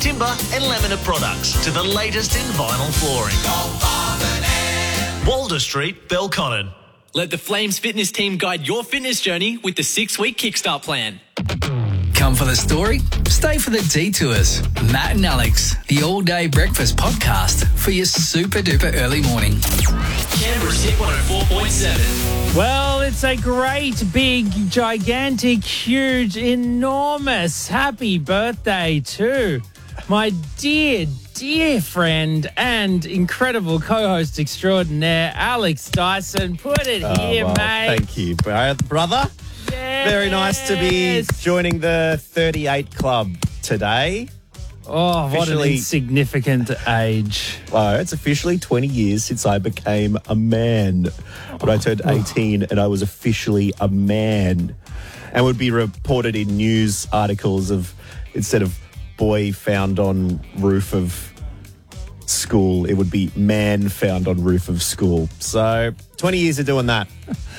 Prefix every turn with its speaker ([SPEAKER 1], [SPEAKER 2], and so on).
[SPEAKER 1] timber and laminate products to the latest in vinyl flooring. Walder Street, Belconnen.
[SPEAKER 2] Let the Flames Fitness team guide your fitness journey with the 6-week Kickstart plan.
[SPEAKER 3] Come for the story, stay for the detours. Matt and Alex, the all-day breakfast podcast for your super-duper early morning.
[SPEAKER 2] Canberra's Hit 104.7.
[SPEAKER 4] Well, it's a great, big, gigantic, huge, enormous happy birthday to my dear friend and incredible co-host extraordinaire, Alex Dyson. Put it here, mate.
[SPEAKER 5] Thank you, brother.
[SPEAKER 4] Yes.
[SPEAKER 5] Very nice to be joining the 38 club today.
[SPEAKER 4] Oh, what an insignificant age.
[SPEAKER 5] Well, it's officially 20 years since I became a man. When I turned 18 and I was officially a man. And would be reported in news articles of, instead of boy found on roof of school, it would be man found on roof of school. So 20 years of doing that.